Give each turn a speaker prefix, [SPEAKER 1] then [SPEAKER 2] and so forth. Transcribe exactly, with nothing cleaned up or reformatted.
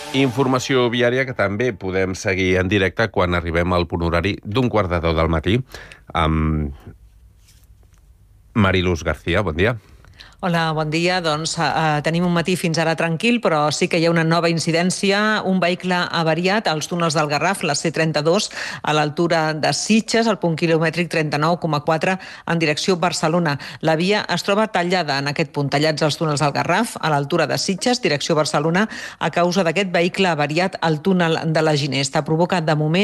[SPEAKER 1] Informació viària que també podem seguir en directe quan arribem al punt horari d'un quart de deu del matí amb Mariluz García. Bon dia.
[SPEAKER 2] Hola, bon dia. Doncs eh, tenim un matí fins ara tranquil, però sí que hi ha una nova incidència. Un vehicle avariat als túnels del Garraf, la C trenta-dos, a l'altura de Sitges, al punt quilomètric trenta-nou coma quatre, en direcció Barcelona. La via es troba tallada en aquest punt, tallats els túnels del Garraf, a l'altura de Sitges, direcció Barcelona, a causa d'aquest vehicle avariat al túnel de la Ginesta. Ha provocat de moment